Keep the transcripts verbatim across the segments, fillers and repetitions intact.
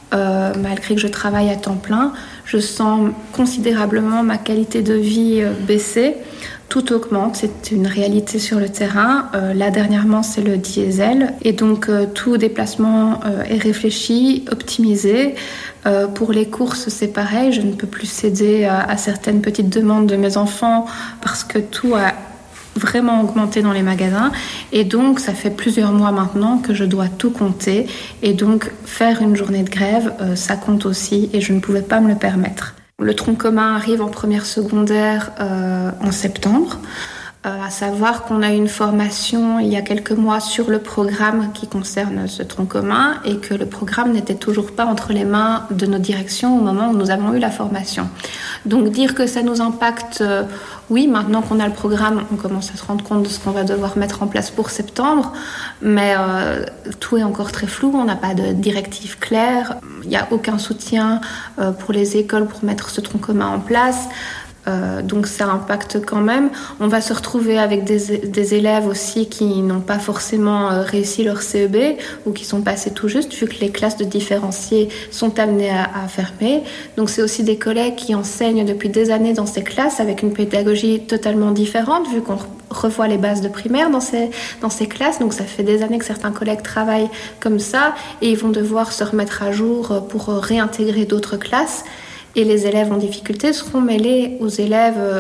euh, malgré que je travaille à temps plein, je sens considérablement ma qualité de vie euh, baisser. Tout augmente, c'est une réalité sur le terrain. Euh, là, dernièrement, c'est le diesel. Et donc, euh, tout déplacement euh, est réfléchi, optimisé. Euh, pour les courses, c'est pareil. Je ne peux plus céder à, à certaines petites demandes de mes enfants parce que tout a vraiment augmenté dans les magasins. Et donc, ça fait plusieurs mois maintenant que je dois tout compter. Et donc, faire une journée de grève, euh, ça compte aussi. Et je ne pouvais pas me le permettre. Le tronc commun arrive en première secondaire euh, en septembre, euh, à savoir qu'on a eu une formation il y a quelques mois sur le programme qui concerne ce tronc commun et que le programme n'était toujours pas entre les mains de nos directions au moment où nous avons eu la formation. Donc dire que ça nous impacte, euh, oui, maintenant qu'on a le programme, on commence à se rendre compte de ce qu'on va devoir mettre en place pour septembre, mais euh, tout est encore très flou, on n'a pas de directive claire, il n'y a aucun soutien euh, pour les écoles pour mettre ce tronc commun en place. Euh, donc ça impacte quand même. On va se retrouver avec des, des élèves aussi qui n'ont pas forcément euh, réussi leur C E B ou qui sont passés tout juste, vu que les classes de différenciés sont amenées à, à fermer. Donc c'est aussi des collègues qui enseignent depuis des années dans ces classes avec une pédagogie totalement différente, vu qu'on revoit les bases de primaire dans ces, dans ces classes. Donc ça fait des années que certains collègues travaillent comme ça et ils vont devoir se remettre à jour pour réintégrer d'autres classes. Et les élèves en difficulté seront mêlés aux élèves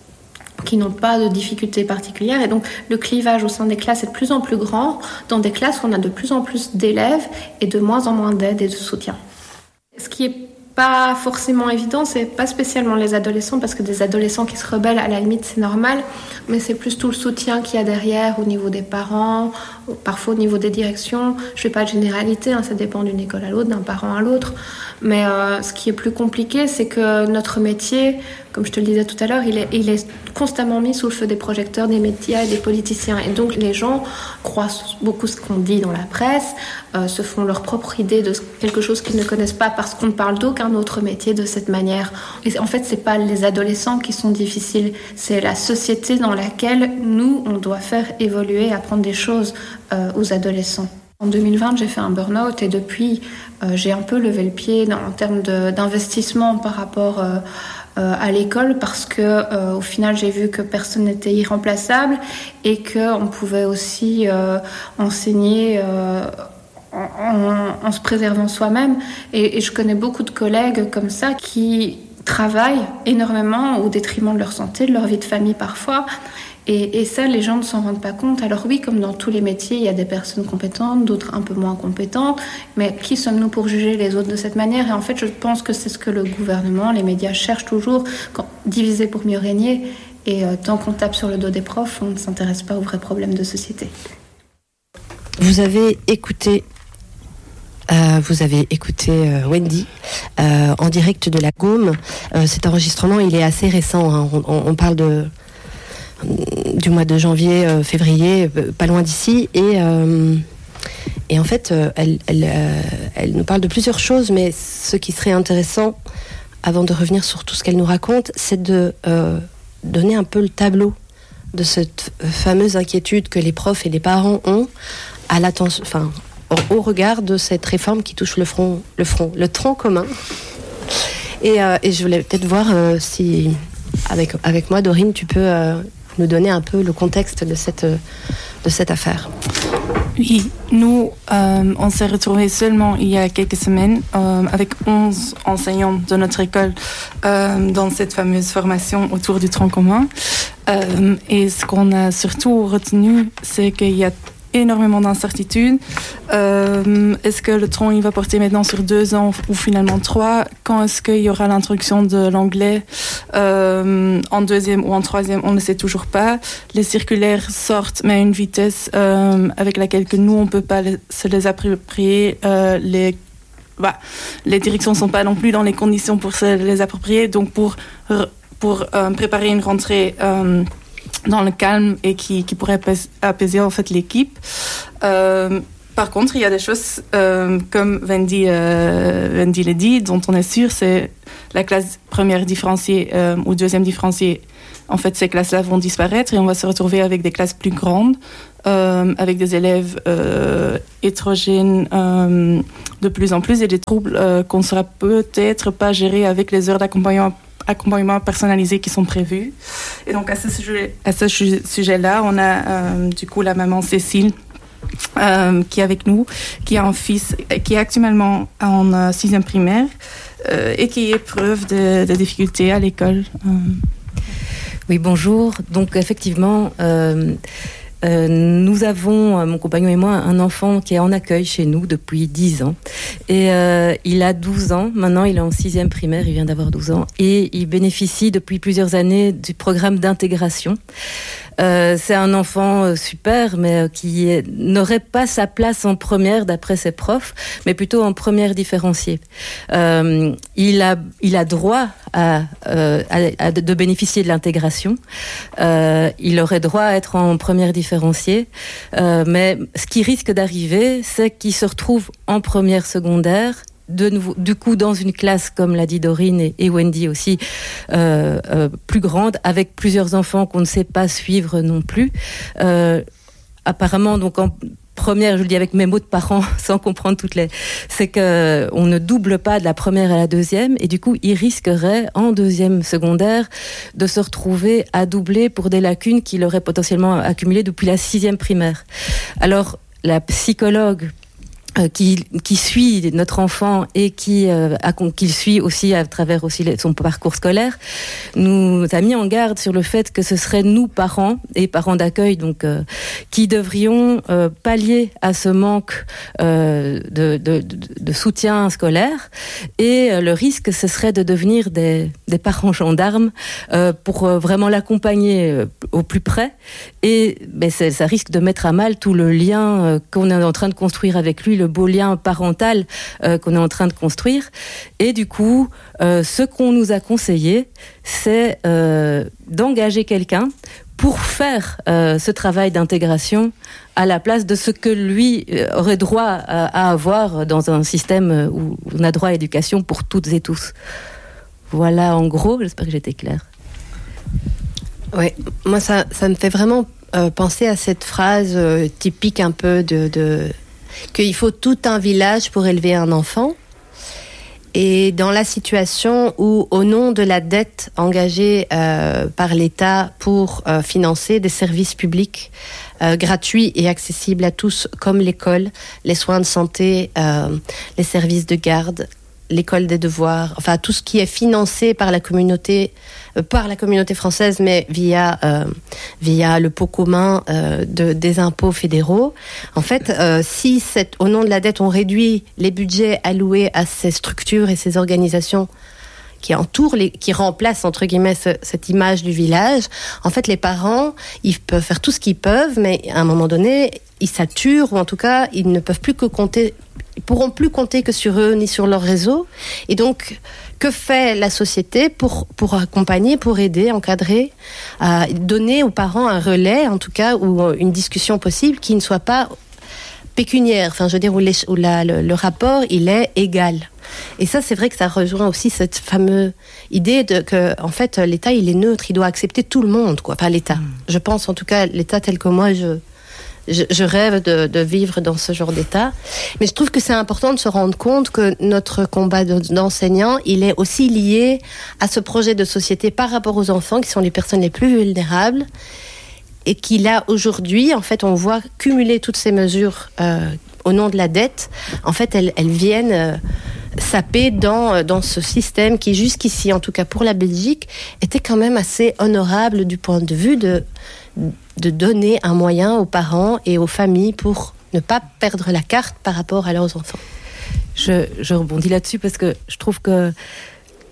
qui n'ont pas de difficultés particulières. Et donc, le clivage au sein des classes est de plus en plus grand, dans des classes où on a de plus en plus d'élèves et de moins en moins d'aide et de soutien. Ce qui est pas forcément évident, c'est pas spécialement les adolescents, parce que des adolescents qui se rebellent, à la limite, c'est normal, mais c'est plus tout le soutien qu'il y a derrière au niveau des parents, parfois au niveau des directions. Je fais pas de généralité, hein, ça dépend d'une école à l'autre, d'un parent à l'autre. Mais euh, ce qui est plus compliqué, c'est que notre métier, comme je te le disais tout à l'heure, il est, il est constamment mis sous le feu des projecteurs, des médias et des politiciens. Et donc les gens croient beaucoup ce qu'on dit dans la presse, euh, se font leur propre idée de quelque chose qu'ils ne connaissent pas parce qu'on ne parle d'aucun autre métier de cette manière. Et en fait, c'est pas les adolescents qui sont difficiles, c'est la société dans laquelle nous, on doit faire évoluer, apprendre des choses euh, aux adolescents. En deux mille vingt, j'ai fait un burn-out et depuis, euh, j'ai un peu levé le pied dans, en termes de, d'investissement par rapport euh, euh, à l'école parce que, euh, au final, j'ai vu que personne n'était irremplaçable et qu'on pouvait aussi euh, enseigner euh, en, en, en se préservant soi-même. Et, et je connais beaucoup de collègues comme ça qui travaillent énormément au détriment de leur santé, de leur vie de famille parfois. Et, et ça, les gens ne s'en rendent pas compte. Alors oui, comme dans tous les métiers, il y a des personnes compétentes, d'autres un peu moins compétentes. Mais qui sommes-nous pour juger les autres de cette manière ? Et en fait, je pense que c'est ce que le gouvernement, les médias cherchent toujours, quand, diviser pour mieux régner. Et euh, tant qu'on tape sur le dos des profs, on ne s'intéresse pas aux vrais problèmes de société. Vous avez écouté... Euh, vous avez écouté euh, Wendy euh, en direct de la Gaume. Euh, cet enregistrement, il est assez récent. Hein. On, on, on parle de... du mois de janvier, euh, février, euh, pas loin d'ici, et, euh, et en fait, euh, elle, elle, euh, elle nous parle de plusieurs choses, mais ce qui serait intéressant, avant de revenir sur tout ce qu'elle nous raconte, c'est de euh, donner un peu le tableau de cette fameuse inquiétude que les profs et les parents ont à l'attention, enfin, au, au regard de cette réforme qui touche le front, le front, le tronc commun. Et, euh, et je voulais peut-être voir euh, si, avec, avec moi, Dorine, tu peux euh, nous donner un peu le contexte de cette, de cette affaire. Oui, nous, euh, on s'est retrouvés seulement il y a quelques semaines euh, avec onze enseignants de notre école euh, dans cette fameuse formation autour du tronc commun. Euh, et ce qu'on a surtout retenu, c'est qu'il y a énormément d'incertitudes. Euh, est-ce que le tronc il va porter maintenant sur deux ans ou finalement trois ? Quand est-ce qu'il y aura l'introduction de l'anglais euh, en deuxième ou en troisième ? On ne sait toujours pas. Les circulaires sortent, mais à une vitesse euh, avec laquelle que nous, on ne peut pas les, se les approprier. Euh, les, bah, les directions ne sont pas non plus dans les conditions pour se les approprier. Donc, pour, pour euh, préparer une rentrée euh, dans le calme et qui, qui pourrait apaiser en fait l'équipe. Euh, par contre, il y a des choses, euh, comme Wendy, euh, Wendy l'a dit, dont on est sûr, c'est la classe première différenciée euh, ou deuxième différenciée. En fait, ces classes-là vont disparaître et on va se retrouver avec des classes plus grandes, euh, avec des élèves euh, hétérogènes euh, de plus en plus et des troubles euh, qu'on ne saura peut-être pas gérer avec les heures d'accompagnement accompagnement personnalisés qui sont prévus. Et donc, à ce, sujet, à ce sujet-là, on a euh, du coup la maman Cécile, Euh, qui est avec nous, qui a un fils qui est actuellement en euh, sixième primaire euh, et qui est preuve de, de difficultés à l'école. Euh. Oui, bonjour. Donc effectivement, euh, euh, nous avons, mon compagnon et moi, un enfant qui est en accueil chez nous depuis dix ans. Et euh, il a douze ans. Maintenant, il est en sixième primaire. Il vient d'avoir douze ans. Et il bénéficie depuis plusieurs années du programme d'intégration. Euh, c'est un enfant euh, super, mais euh, qui est, n'aurait pas sa place en première d'après ses profs, mais plutôt en première différenciée. Euh, il a, il a droit à, euh, à, à de bénéficier de l'intégration. Euh, il aurait droit à être en première différenciée, euh, mais ce qui risque d'arriver, c'est qu'il se retrouve en première secondaire. De nouveau, du coup, dans une classe, comme l'a dit Dorine et, et Wendy aussi, euh, euh, plus grande, avec plusieurs enfants qu'on ne sait pas suivre non plus. Euh, apparemment, donc en première, je le dis avec mes mots de parents, sans comprendre toutes les, c'est que on ne double pas de la première à la deuxième, et du coup, il risquerait en deuxième secondaire de se retrouver à doubler pour des lacunes qu'il aurait potentiellement accumulées depuis la sixième primaire. Alors, la psychologue Qui, qui suit notre enfant et qui euh, a, qu'il suit aussi à travers aussi son parcours scolaire, nous a mis en garde sur le fait que ce serait nous, parents et parents d'accueil, donc euh, qui devrions euh, pallier à ce manque euh, de, de, de, de soutien scolaire, et euh, le risque, ce serait de devenir des, des parents gendarmes euh, pour euh, vraiment l'accompagner euh, au plus près, et ben, ça risque de mettre à mal tout le lien euh, qu'on est en train de construire avec lui, le beau lien parental euh, qu'on est en train de construire. Et du coup, euh, ce qu'on nous a conseillé, c'est euh, d'engager quelqu'un pour faire euh, ce travail d'intégration à la place de ce que lui euh, aurait droit à, à avoir dans un système où on a droit à l'éducation pour toutes et tous. Voilà, en gros, j'espère que j'étais claire. Oui, moi, ça, ça me fait vraiment euh, penser à cette phrase euh, typique un peu de... de qu'il faut tout un village pour élever un enfant. Et dans la situation où, au nom de la dette engagée euh, par l'État pour euh, financer des services publics euh, gratuits et accessibles à tous, comme l'école, les soins de santé, euh, les services de garde, l'école des devoirs, enfin tout ce qui est financé par la communauté, euh, par la communauté française, mais via euh, via le pot commun euh, de, des impôts fédéraux. En fait, euh, si cette, au nom de la dette, on réduit les budgets alloués à ces structures et ces organisations qui entourent, les, qui remplacent entre guillemets ce, cette image du village, en fait, les parents, ils peuvent faire tout ce qu'ils peuvent, mais à un moment donné, ils saturent, ou en tout cas, ils ne peuvent plus que compter. Ils pourront plus compter que sur eux ni sur leur réseau. Et donc, que fait la société pour, pour accompagner, pour aider, encadrer, à donner aux parents un relais, en tout cas, ou une discussion possible qui ne soit pas pécuniaire, enfin, je veux dire, où, les, où la, le, le rapport, il est égal. Et ça, c'est vrai que ça rejoint aussi cette fameuse idée de que, en fait, l'État, il est neutre, il doit accepter tout le monde, quoi. Enfin, l'État. Mmh. Je pense, en tout cas, l'État tel que moi, je... Je, je rêve de, de vivre dans ce genre d'état. Mais je trouve que c'est important de se rendre compte que notre combat d'enseignants, il est aussi lié à ce projet de société par rapport aux enfants, qui sont les personnes les plus vulnérables, et qui là, aujourd'hui, en fait, on voit cumuler toutes ces mesures euh, au nom de la dette. En fait, elles, elles viennent euh, saper dans, dans ce système qui, jusqu'ici, en tout cas pour la Belgique, était quand même assez honorable du point de vue de... de donner un moyen aux parents et aux familles pour ne pas perdre la carte par rapport à leurs enfants. Je, je rebondis là-dessus parce que je trouve que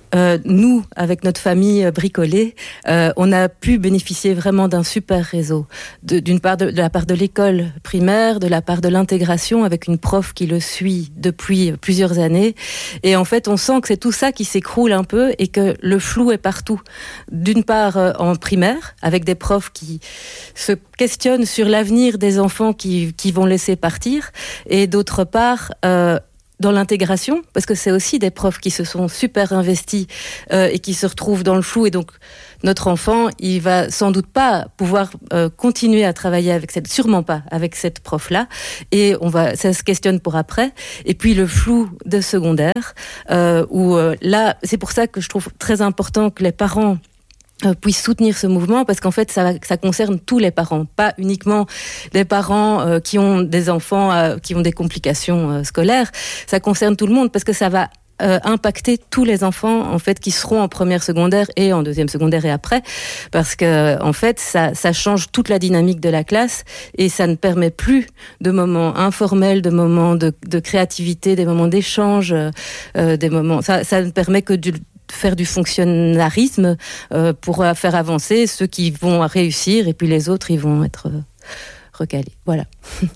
euh, nous, avec notre famille bricolée, euh, on a pu bénéficier vraiment d'un super réseau. De, d'une part de, de la part de l'école primaire, de la part de l'intégration, avec une prof qui le suit depuis plusieurs années. Et en fait, on sent que c'est tout ça qui s'écroule un peu et que le flou est partout. D'une part, euh, en primaire, avec des profs qui se questionnent sur l'avenir des enfants qui, qui vont laisser partir. Et d'autre part, euh, dans l'intégration, parce que c'est aussi des profs qui se sont super investis euh, et qui se retrouvent dans le flou. Et donc, notre enfant, il va sans doute pas pouvoir euh, continuer à travailler avec cette, sûrement pas avec cette prof-là. Et on va, ça se questionne pour après. Et puis le flou de secondaire, euh, où euh, là, c'est pour ça que je trouve très important que les parents Euh, puissent soutenir ce mouvement, parce qu'en fait ça, ça concerne tous les parents, pas uniquement les parents euh, qui ont des enfants euh, qui ont des complications euh, scolaires, ça concerne tout le monde, parce que ça va euh, impacter tous les enfants en fait qui seront en première secondaire et en deuxième secondaire et après, parce que en fait ça, ça change toute la dynamique de la classe et ça ne permet plus de moments informels, de moments de, de créativité, des moments d'échange, euh, des moments, ça, ça ne permet que du faire du fonctionnarisme euh, pour faire avancer ceux qui vont réussir et puis les autres ils vont être euh, recalés. Voilà.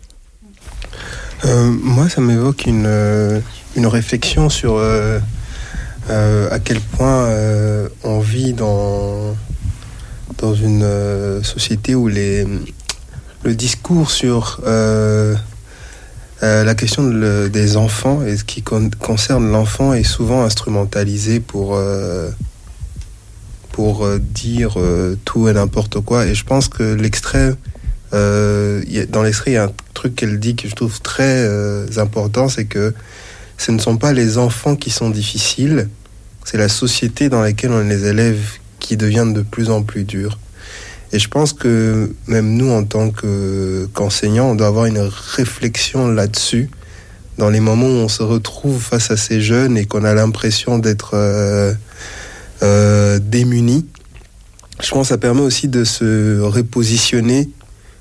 Euh, moi, ça m'évoque une, euh, une réflexion sur euh, euh, à quel point euh, on vit dans, dans une euh, société où les, le discours sur euh, Euh, la question de le, des enfants et ce qui con, concerne l'enfant est souvent instrumentalisé pour, euh, pour euh, dire euh, tout et n'importe quoi. Et je pense que l'extrait, euh, y a, dans l'extrait, il y a un truc qu'elle dit que je trouve très euh, important, c'est que ce ne sont pas les enfants qui sont difficiles, c'est la société dans laquelle on les élève qui devient de plus en plus dure. Et je pense que même nous, en tant que, qu'enseignants, on doit avoir une réflexion là-dessus, dans les moments où on se retrouve face à ces jeunes et qu'on a l'impression d'être euh, euh, démunis. Je pense que ça permet aussi de se repositionner,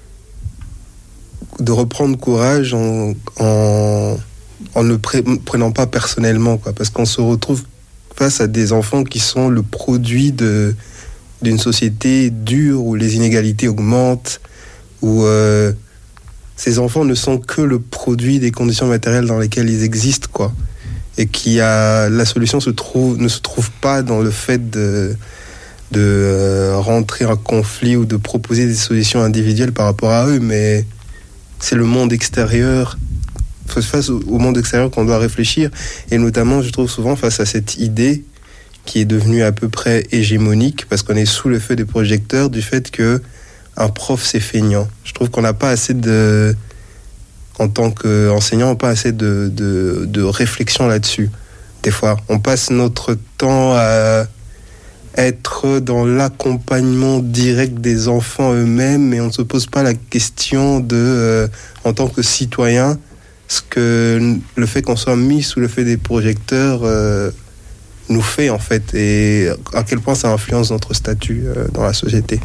de reprendre courage en, en, en ne pre- prenant pas personnellement, quoi, parce qu'on se retrouve face à des enfants qui sont le produit de... d'une société dure où les inégalités augmentent, où euh, ces enfants ne sont que le produit des conditions matérielles dans lesquelles ils existent, quoi. Et qui a la solution se trouve ne se trouve pas dans le fait de de euh, rentrer en conflit ou de proposer des solutions individuelles par rapport à eux, mais c'est le monde extérieur, face au, au monde extérieur qu'on doit réfléchir, et notamment, je trouve souvent face à cette idée qui est devenu à peu près hégémonique, parce qu'on est sous le feu des projecteurs, du fait que un prof, c'est feignant. Je trouve qu'on n'a pas assez de... En tant qu'enseignant, pas assez de, de, de réflexion là-dessus. Des fois, on passe notre temps à être dans l'accompagnement direct des enfants eux-mêmes, mais on ne se pose pas la question de, euh, en tant que citoyen, ce que le fait qu'on soit mis sous le feu des projecteurs... Euh, nous fait en fait, et à quel point ça influence notre statut euh, dans la société.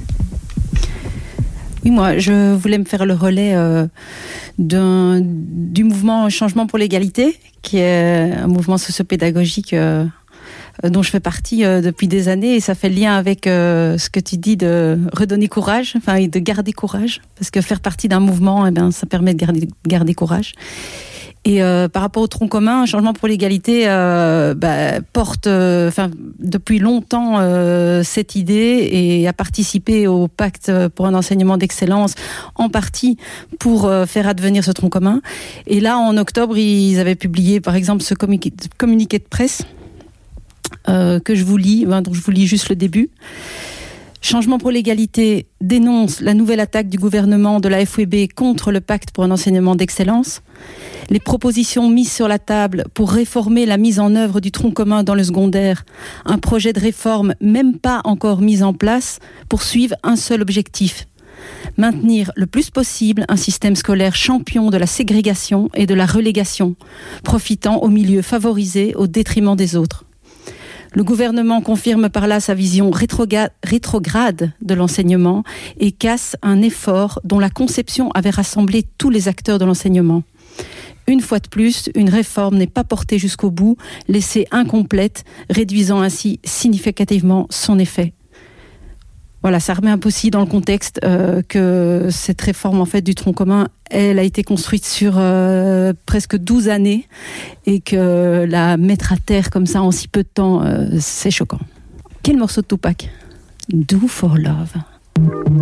Oui, moi, je voulais me faire le relais euh, d'un, du mouvement Changement pour l'égalité, qui est un mouvement sociopédagogique euh, dont je fais partie euh, depuis des années, et ça fait le lien avec euh, ce que tu dis de redonner courage, enfin, de garder courage, parce que faire partie d'un mouvement, eh bien, ça permet de garder, garder courage. Et euh, par rapport au tronc commun, Changement pour l'égalité euh, bah, porte euh, depuis longtemps euh, cette idée et a participé au pacte pour un enseignement d'excellence, en partie pour euh, faire advenir ce tronc commun. Et là, en octobre, ils avaient publié par exemple ce communiqué, communiqué de presse euh, que je vous lis, ben, donc je vous lis juste le début. Changement pour l'égalité dénonce la nouvelle attaque du gouvernement de la F W B contre le pacte pour un enseignement d'excellence. Les propositions mises sur la table pour réformer la mise en œuvre du tronc commun dans le secondaire, un projet de réforme même pas encore mis en place, poursuivent un seul objectif: maintenir le plus possible un système scolaire champion de la ségrégation et de la relégation, profitant aux milieux favorisés au détriment des autres. Le gouvernement confirme par là sa vision rétroga- rétrograde de l'enseignement et casse un effort dont la conception avait rassemblé tous les acteurs de l'enseignement. Une fois de plus, une réforme n'est pas portée jusqu'au bout, laissée incomplète, réduisant ainsi significativement son effet. Voilà, ça remet un peu aussi dans le contexte euh, que cette réforme en fait du tronc commun, elle a été construite sur euh, presque douze années et que la mettre à terre comme ça en si peu de temps, euh, c'est choquant. Quel morceau de Tupac ? Do for Love.